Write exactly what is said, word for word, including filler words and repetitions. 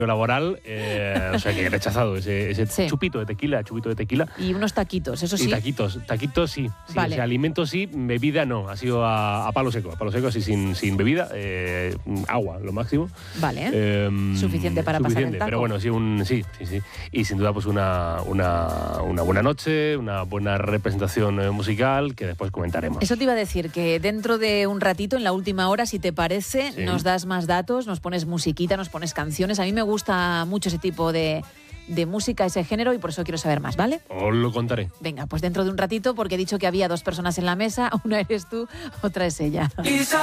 laboral, eh, o sea que he rechazado ese, ese Sí. chupito de tequila, chupito de tequila. Y unos taquitos, eso sí. Y taquitos, taquitos sí. sí Vale. O sea, alimentos sí, bebida no. Ha sido a, a palo seco, a palo seco así sin, sin bebida, eh, agua, lo máximo. Vale. Eh, Suficiente para pasar el taco. Pero bueno, sí, un, sí, sí, sí. Y sin duda pues una, una, una buena noche, una buena representación eh, musical que después comentaremos. Eso te iba a decir, que dentro de un ratito, en la última hora, si te parece, Sí. nos das más datos, nos pones musiquita, nos pones canciones. A mí me gusta mucho ese tipo de, de música, ese género, y por eso quiero saber más, ¿vale? Os lo contaré. Venga, pues dentro de un ratito, porque he dicho que había dos personas en la mesa, una eres tú, otra es ella.